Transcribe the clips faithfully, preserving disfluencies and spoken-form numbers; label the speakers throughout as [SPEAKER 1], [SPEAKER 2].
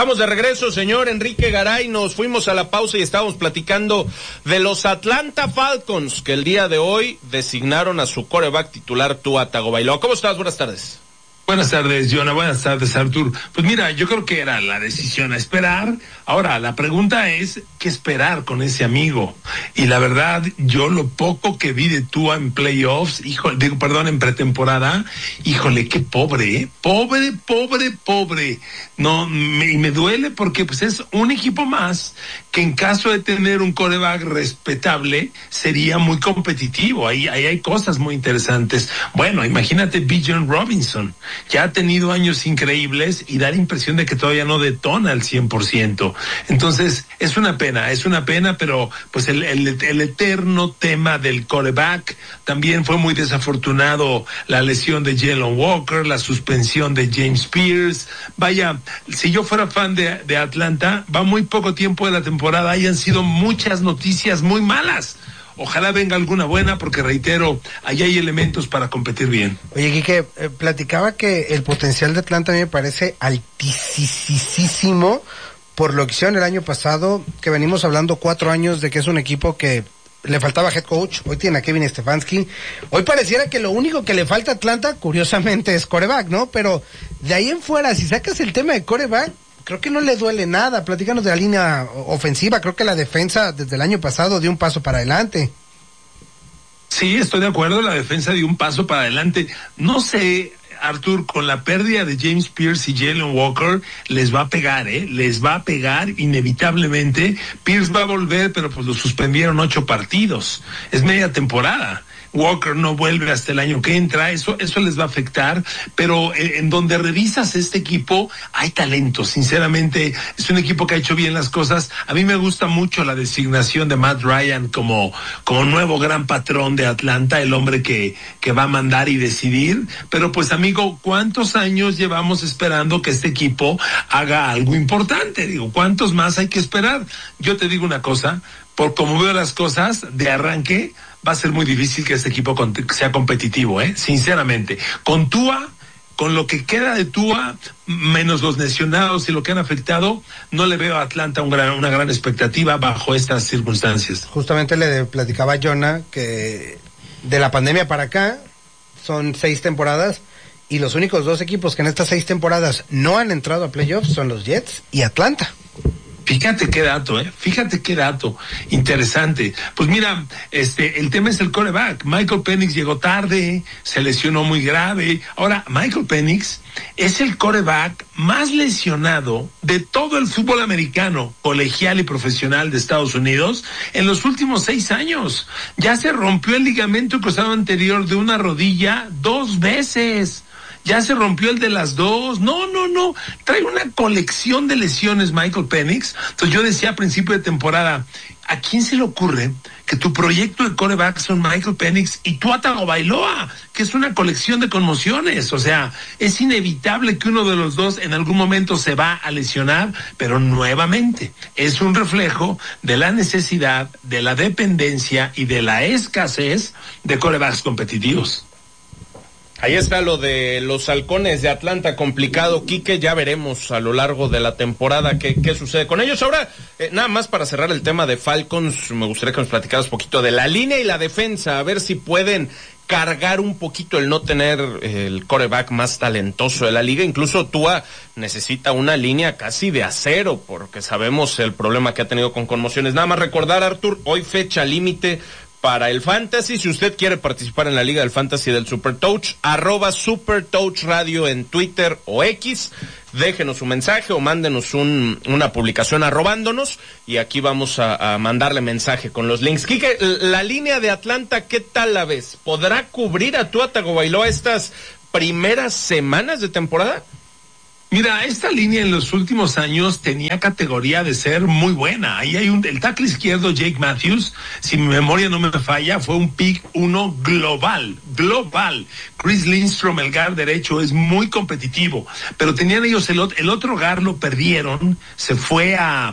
[SPEAKER 1] Estamos de regreso, señor Enrique Garay. Nos fuimos a la pausa y estábamos platicando de los Atlanta Falcons, que el día de hoy designaron a su quarterback titular, Tua Tagovailoa. ¿Cómo estás? Buenas tardes.
[SPEAKER 2] Buenas tardes, Jonah. Buenas tardes, Artur. Pues mira, yo creo que era la decisión a esperar. Ahora, la pregunta es, ¿qué esperar con ese amigo? Y la verdad, yo lo poco que vi de Tua en playoffs, híjole, digo, perdón, en pretemporada, híjole, qué pobre, ¿eh? Pobre, pobre, pobre. No, me, y me duele porque pues es un equipo más que en caso de tener un quarterback respetable, sería muy competitivo. Ahí, ahí hay cosas muy interesantes. Bueno, imagínate Bijan Robinson, que ha tenido años increíbles y da la impresión de que todavía no detona al cien por ciento. Entonces, es una pena, es una pena, pero pues el, el, el eterno tema del quarterback. También fue muy desafortunado la lesión de Jalen Walker, la suspensión de James Pierce. Vaya, si yo fuera fan de, de Atlanta, va muy poco tiempo de la temporada, hayan sido muchas noticias muy malas. Ojalá venga alguna buena, porque reitero, ahí hay elementos para competir bien.
[SPEAKER 3] Oye, Quique, eh, platicaba que el potencial de Atlanta a mí me parece altísimo por lo que hicieron el año pasado, que venimos hablando cuatro años de que es un equipo que le faltaba head coach. Hoy tiene a Kevin Stefanski. Hoy pareciera que lo único que le falta a Atlanta, curiosamente, es quarterback, ¿no? Pero de ahí en fuera, si sacas el tema de quarterback, creo que no le duele nada. Platícanos de la línea ofensiva. Creo que la defensa desde el año pasado dio un paso para adelante.
[SPEAKER 2] Sí, estoy de acuerdo, la defensa dio un paso para adelante. No sé, Artur, con la pérdida de James Pierce y Jalen Walker, les va a pegar, ¿eh? Les va a pegar inevitablemente. Pierce va a volver, pero pues lo suspendieron ocho partidos. Es media temporada. Walker no vuelve hasta el año que entra, eso eso les va a afectar, pero eh, en donde revisas este equipo hay talento, sinceramente es un equipo que ha hecho bien las cosas. A mí me gusta mucho la designación de Matt Ryan como como nuevo gran patrón de Atlanta, el hombre que que va a mandar y decidir, pero pues amigo, ¿cuántos años llevamos esperando que este equipo haga algo importante? Digo, ¿cuántos más hay que esperar? Yo te digo una cosa, por como veo las cosas de arranque, va a ser muy difícil que este equipo sea competitivo, ¿eh? Sinceramente. Con Tua, con lo que queda de Tua, menos los lesionados y lo que han afectado, no le veo a Atlanta un gran, una gran expectativa bajo estas circunstancias.
[SPEAKER 3] Justamente le platicaba a Jonah que de la pandemia para acá son seis temporadas y los únicos dos equipos que en estas seis temporadas no han entrado a playoffs son los Jets y Atlanta.
[SPEAKER 2] Fíjate qué dato, eh. Fíjate qué dato interesante. Pues mira, este, el tema es el quarterback. Michael Penix llegó tarde, se lesionó muy grave. Ahora, Michael Penix es el quarterback más lesionado de todo el fútbol americano, colegial y profesional de Estados Unidos en los últimos seis años. Ya se rompió el ligamento cruzado anterior de una rodilla dos veces. Ya se rompió el de las dos. No, no, no. Trae una colección de lesiones Michael Penix. Entonces yo decía a principio de temporada, ¿a quién se le ocurre que tu proyecto de quarterback son Michael Penix y Tua Tagovailoa, que es una colección de conmociones? O sea, es inevitable que uno de los dos en algún momento se va a lesionar, pero nuevamente es un reflejo de la necesidad, de la dependencia y de la escasez de quarterbacks competitivos.
[SPEAKER 1] Ahí está lo de los halcones de Atlanta, complicado, Quique, ya veremos a lo largo de la temporada qué, qué sucede con ellos. Ahora, eh, nada más para cerrar el tema de Falcons, me gustaría que nos platicaras un poquito de la línea y la defensa, a ver si pueden cargar un poquito el no tener el quarterback más talentoso de la liga. Incluso Tua necesita una línea casi de acero, porque sabemos el problema que ha tenido con conmociones. Nada más recordar, Artur, hoy fecha límite para el Fantasy. Si usted quiere participar en la Liga del Fantasy del Super Touch, arroba Super Touch Radio en Twitter o X, déjenos un mensaje o mándenos un, una publicación arrobándonos y aquí vamos a, a mandarle mensaje con los links. Quique, la línea de Atlanta, ¿qué tal la ves? ¿Podrá cubrir a Tua Tagovailoa estas primeras semanas de temporada?
[SPEAKER 2] Mira, esta línea en los últimos años tenía categoría de ser muy buena. Ahí hay un, el tackle izquierdo Jake Matthews, si mi memoria no me falla, fue un pick uno global, global. Chris Lindstrom, el guard derecho, es muy competitivo, pero tenían ellos el, el otro guard, lo perdieron, se fue a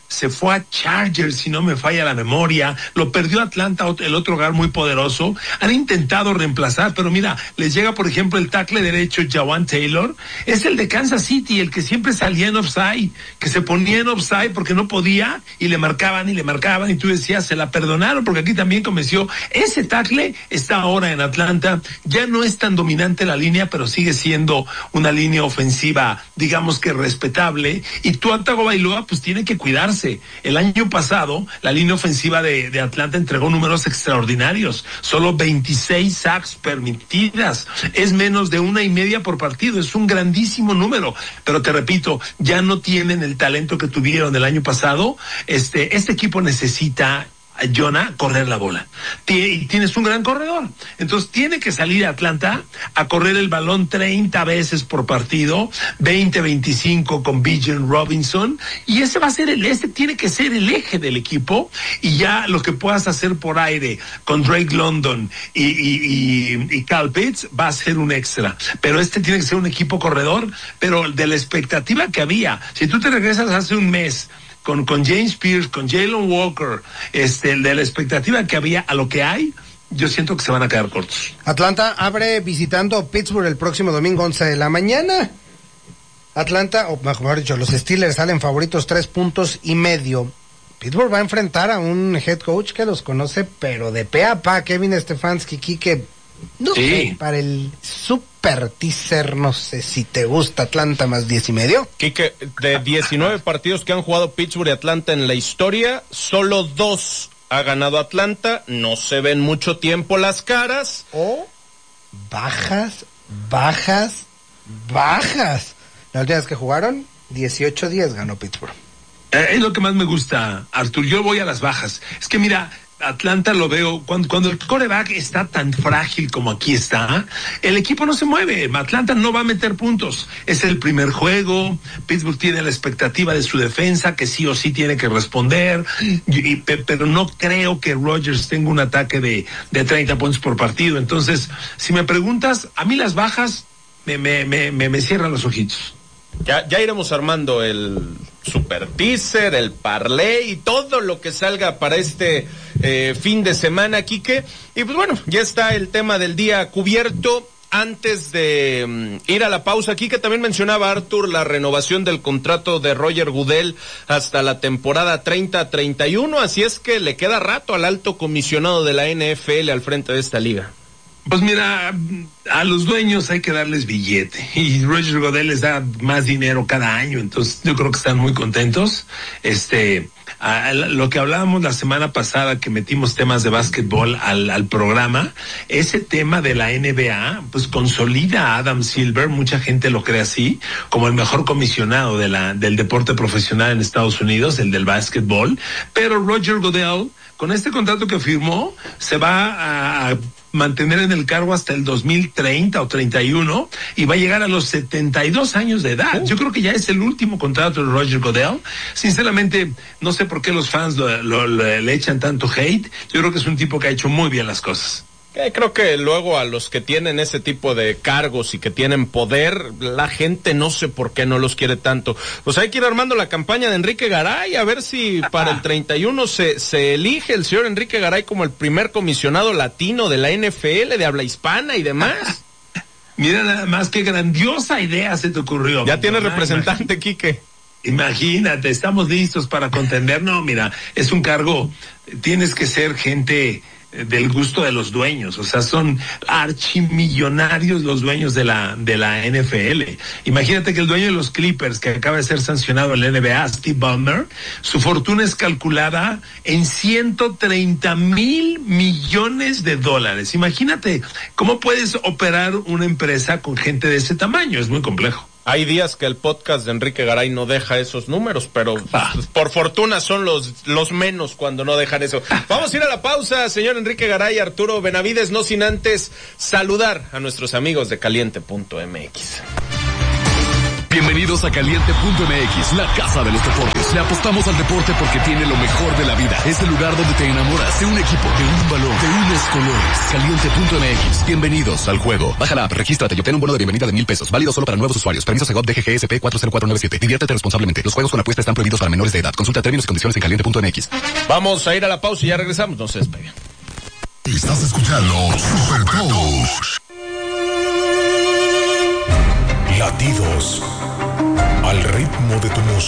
[SPEAKER 2] se fue a Chargers, si no me falla la memoria, lo perdió Atlanta, el otro hogar muy poderoso. Han intentado reemplazar, pero mira, les llega por ejemplo el tackle derecho Jawan Taylor, es el de Kansas City, el que siempre salía en offside, que se ponía en offside porque no podía y le marcaban y le marcaban y tú decías, se la perdonaron porque aquí también convenció. Ese tackle está ahora en Atlanta, ya no es tan dominante la línea, pero sigue siendo una línea ofensiva, digamos que respetable, y Tua Tagovailoa pues tiene que cuidarse. El año pasado, la línea ofensiva de, de Atlanta entregó números extraordinarios. Solo veintiséis sacks permitidas. Es menos de una y media por partido. Es un grandísimo número. Pero te repito, ya no tienen el talento que tuvieron el año pasado. Este, este equipo necesita, Jonah, correr la bola. Y tienes un gran corredor. Entonces tiene que salir a Atlanta a correr el balón treinta veces por partido, veinte, veinticinco con Bijan Robinson, y ese va a ser el, ese tiene que ser el eje del equipo, y ya lo que puedas hacer por aire con Drake London y, y, y, y Kyle Pitts va a ser un extra. Pero este tiene que ser un equipo corredor, pero de la expectativa que había. Si tú te regresas hace un mes Con, con James Pierce, con Jalen Walker, este, de la expectativa que había a lo que hay, yo siento que se van a quedar cortos.
[SPEAKER 3] Atlanta abre visitando Pittsburgh el próximo domingo, once de la mañana. Atlanta, o mejor dicho, los Steelers salen favoritos tres puntos y medio. Pittsburgh va a enfrentar a un head coach que los conoce, pero de pe a pa, Kevin Stefanski, que no sí. sé, para el super teaser, no sé si te gusta Atlanta más diez y medio.
[SPEAKER 1] Quique, de diecinueve partidos que han jugado Pittsburgh y Atlanta en la historia, solo dos ha ganado Atlanta, no se ven mucho tiempo las caras.
[SPEAKER 3] O bajas, bajas, bajas. La última vez que jugaron, dieciocho diez ganó Pittsburgh.
[SPEAKER 2] Eh, es lo que más me gusta, Artur. Yo voy a las bajas. Es que mira, Atlanta lo veo, cuando, cuando el quarterback está tan frágil como aquí está, el equipo no se mueve. Atlanta no va a meter puntos. Es el primer juego. Pittsburgh tiene la expectativa de su defensa, que sí o sí tiene que responder. Y, pero no creo que Rodgers tenga un ataque de, de treinta puntos por partido. Entonces, si me preguntas, a mí las bajas me, me, me, me, me cierran los ojitos.
[SPEAKER 1] Ya, ya iremos armando el super teaser, el parlay y todo lo que salga para este eh, fin de semana, Quique. Y pues bueno, ya está el tema del día cubierto. Antes de um, ir a la pausa, aquí que también mencionaba Artur la renovación del contrato de Roger Goodell hasta la temporada treinta treinta y uno, así es que le queda rato al alto comisionado de la N F L al frente de esta liga.
[SPEAKER 2] Pues mira, a los dueños hay que darles billete y Roger Goodell les da más dinero cada año, entonces yo creo que están muy contentos. Este, a, lo que hablábamos la semana pasada que metimos temas de básquetbol al, al programa, ese tema de la N B A, pues consolida a Adam Silver, mucha gente lo cree así, como el mejor comisionado de la, del deporte profesional en Estados Unidos, el del básquetbol, pero Roger Goodell, con este contrato que firmó, se va a mantener en el cargo hasta el dos mil treinta o treinta y uno y va a llegar a los setenta y dos años de edad. Uh. Yo creo que ya es el último contrato de Roger Goodell. Sinceramente, no sé por qué los fans lo, lo, lo, le echan tanto hate. Yo creo que es un tipo que ha hecho muy bien las cosas.
[SPEAKER 1] Eh, creo que luego a los que tienen ese tipo de cargos y que tienen poder, la gente no sé por qué no los quiere tanto. Pues hay que ir armando la campaña de Enrique Garay, a ver si para el treinta y uno se, se elige el señor Enrique Garay como el primer comisionado latino de la N F L, de habla hispana y demás.
[SPEAKER 2] Mira nada más qué grandiosa idea se te ocurrió.
[SPEAKER 1] Ya tiene representante, Quique.
[SPEAKER 2] Imagínate, estamos listos para contender. No, mira, es un cargo, tienes que ser gente del gusto de los dueños, o sea, son archimillonarios los dueños de la de la N F L. Imagínate que el dueño de los Clippers, que acaba de ser sancionado en la N B A, Steve Ballmer, su fortuna es calculada en ciento treinta mil millones de dólares. Imagínate cómo puedes operar una empresa con gente de ese tamaño, es muy complejo.
[SPEAKER 1] Hay días que el podcast de Enrique Garay no deja esos números, pero ah. por fortuna son los los menos cuando no dejan eso. Vamos a ir a la pausa, señor Enrique Garay, Arturo Benavides, no sin antes saludar a nuestros amigos de caliente punto m x.
[SPEAKER 4] Bienvenidos a Caliente punto M X, la casa de los deportes. Le apostamos al deporte porque tiene lo mejor de la vida. Es el lugar donde te enamoras de un equipo, de un balón, de unos colores. Caliente punto M X. Bienvenidos al juego. Baja la app, regístrate y obtén un bono de bienvenida de mil pesos. Válido solo para nuevos usuarios. Permiso Segov D G G S P cuatro cero cuatro nueve siete. Diviértete responsablemente. Los juegos con apuesta están prohibidos para menores de edad. Consulta términos y condiciones en caliente punto M X.
[SPEAKER 1] Vamos a ir a la pausa y ya regresamos. No se despeguen.
[SPEAKER 5] Estás escuchando Super Toast. Latidos al ritmo de tu música.